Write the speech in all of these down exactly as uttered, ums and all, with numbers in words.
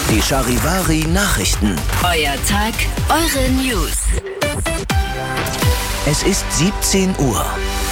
Die Charivari Nachrichten. Euer Tag, eure News. Es ist siebzehn Uhr.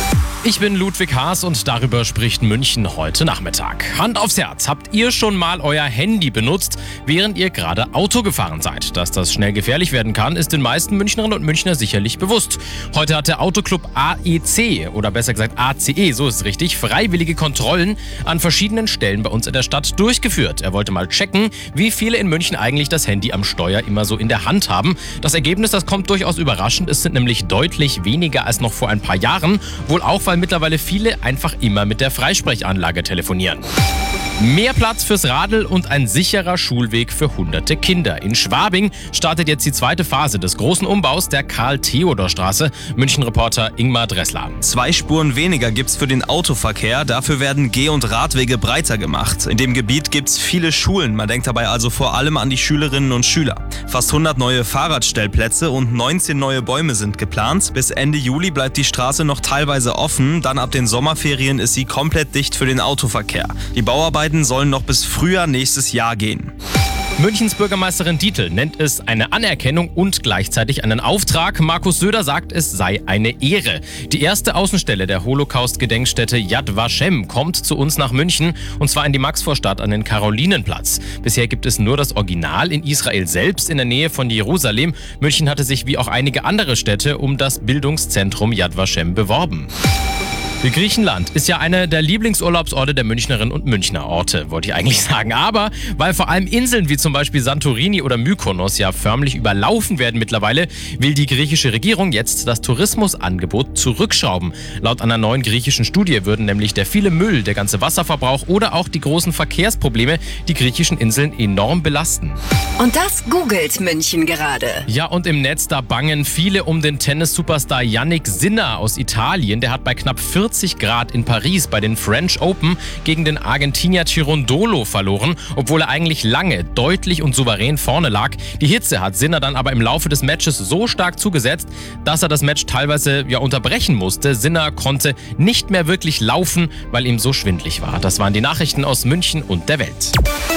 Ich bin Ludwig Haas und darüber spricht München heute Nachmittag. Hand aufs Herz, habt ihr schon mal euer Handy benutzt, während ihr gerade Auto gefahren seid? Dass das schnell gefährlich werden kann, ist den meisten Münchnerinnen und Münchner sicherlich bewusst. Heute hat der Autoclub A E C, oder besser gesagt A C E, so ist es richtig, freiwillige Kontrollen an verschiedenen Stellen bei uns in der Stadt durchgeführt. Er wollte mal checken, wie viele in München eigentlich das Handy am Steuer immer so in der Hand haben. Das Ergebnis, das kommt durchaus überraschend, es sind nämlich deutlich weniger als noch vor ein paar Jahren, wohl auch weil mittlerweile viele einfach immer mit der Freisprechanlage telefonieren. Mehr Platz fürs Radl und ein sicherer Schulweg für hunderte Kinder. In Schwabing startet jetzt die zweite Phase des großen Umbaus der Karl-Theodor-Straße. München-Reporter Ingmar Dressler. Zwei Spuren weniger gibt's für den Autoverkehr, dafür werden Geh- und Radwege breiter gemacht. In dem Gebiet gibt's viele Schulen, man denkt dabei also vor allem an die Schülerinnen und Schüler. Fast hundert neue Fahrradstellplätze und neunzehn neue Bäume sind geplant. Bis Ende Juli bleibt die Straße noch teilweise offen, dann ab den Sommerferien ist sie komplett dicht für den Autoverkehr. Die Bauarbeiten sollen noch bis Frühjahr nächstes Jahr gehen. Münchens Bürgermeisterin Dietl nennt es eine Anerkennung und gleichzeitig einen Auftrag. Markus Söder sagt, es sei eine Ehre. Die erste Außenstelle der Holocaust-Gedenkstätte Yad Vashem kommt zu uns nach München, und zwar in die Maxvorstadt an den Karolinenplatz. Bisher gibt es nur das Original in Israel selbst in der Nähe von Jerusalem. München hatte sich wie auch einige andere Städte um das Bildungszentrum Yad Vashem beworben. Griechenland ist ja einer der Lieblingsurlaubsorte der Münchnerinnen und Münchner. Orte, wollte ich eigentlich sagen. Aber weil vor allem Inseln wie zum Beispiel Santorini oder Mykonos ja förmlich überlaufen werden mittlerweile, will die griechische Regierung jetzt das Tourismusangebot zurückschrauben. Laut einer neuen griechischen Studie würden nämlich der viele Müll, der ganze Wasserverbrauch oder auch die großen Verkehrsprobleme die griechischen Inseln enorm belasten. Und das googelt München gerade. Ja, und im Netz, da bangen viele um den Tennis-Superstar Yannick Sinner aus Italien. Der hat bei knapp vierzig Grad in Paris bei den French Open gegen den Argentinier Cirondolo verloren, obwohl er eigentlich lange, deutlich und souverän vorne lag. Die Hitze hat Sinner dann aber im Laufe des Matches so stark zugesetzt, dass er das Match teilweise ja unterbrechen musste. Sinner konnte nicht mehr wirklich laufen, weil ihm so schwindlig war. Das waren die Nachrichten aus München und der Welt.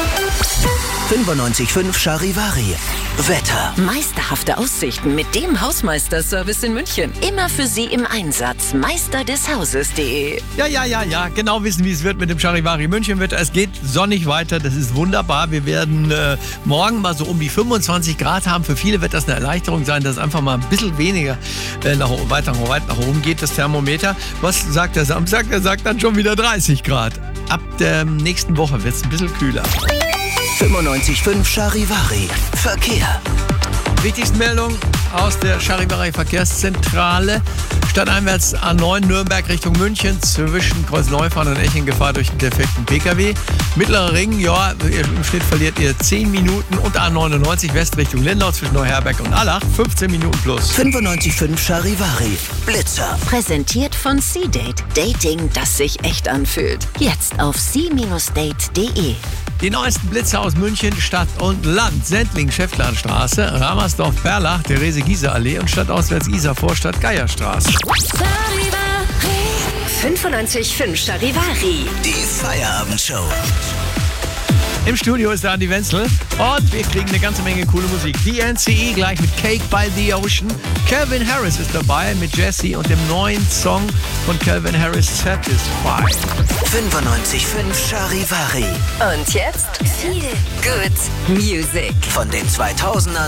fünfundneunzig Komma fünf Charivari. Wetter. Meisterhafte Aussichten mit dem Hausmeister-Service in München. Immer für Sie im Einsatz. Meister des Hauses punkt de. Ja, ja, ja, ja. Genau wissen, wie es wird mit dem Charivari München-Wetter. Es geht sonnig weiter. Das ist wunderbar. Wir werden äh, morgen mal so um die fünfundzwanzig Grad haben. Für viele wird das eine Erleichterung sein, dass es einfach mal ein bisschen weniger äh, nach, weiter weit nach oben geht, das Thermometer. Was sagt der Samstag? Er sagt dann schon wieder dreißig Grad. Ab der nächsten Woche wird es ein bisschen kühler. fünfundneunzig Komma fünf Charivari. Verkehr. Wichtigste Meldung aus der Charivari Verkehrszentrale. Stadteinwärts A neun Nürnberg Richtung München zwischen Kreuz-Neufahren und Eching Gefahr durch einen defekten Pkw. Mittlerer Ring, ja, im Schnitt verliert ihr zehn Minuten, und A neunundneunzig West Richtung Lindau zwischen Neuherberg und Allach fünfzehn Minuten plus. fünfundneunzig Komma fünf Charivari. Blitzer. Präsentiert von C-Date. Dating, das sich echt anfühlt. Jetzt auf c Bindestrich date punkt de. Die neuesten Blitzer aus München, Stadt und Land. Sendling, Schäftlarnstraße, Ramersdorf, Perlach, Therese-Giese-Allee und stadtauswärts Isar Vorstadt, Geierstraße. fünfundneunzig Komma fünf Charivari. Die Feierabendshow. Im Studio ist der Andi Wenzel und wir kriegen eine ganze Menge coole Musik. D N C E gleich mit Cake by the Ocean. Calvin Harris ist dabei mit Jesse und dem neuen Song von Calvin Harris, Satisfied. fünfundneunzig Komma fünf Charivari. Und jetzt viel Good Music. Von den zweitausendern